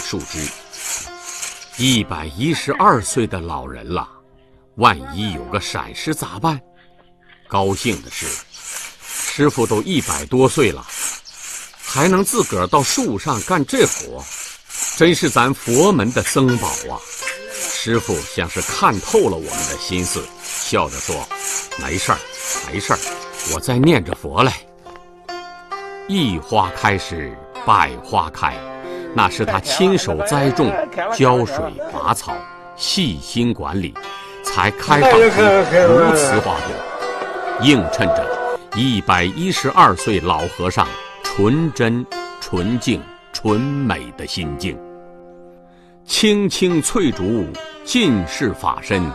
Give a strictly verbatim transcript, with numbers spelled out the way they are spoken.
树枝。一百一十二岁的老人了，万一有个闪失咋办？高兴的是，师傅都一百多岁了，还能自个儿到树上干这活，真是咱佛门的僧宝啊！师傅像是看透了我们的心思，笑着说：“没事儿，没事儿，我在念着佛嘞。”一花开时，百花开，那是他亲手栽种、浇水、拔草、细心管理，才开放出如此花朵，映衬着一百一十二岁老和尚纯真、纯净、纯美的心境。青青翠竹，尽是法身。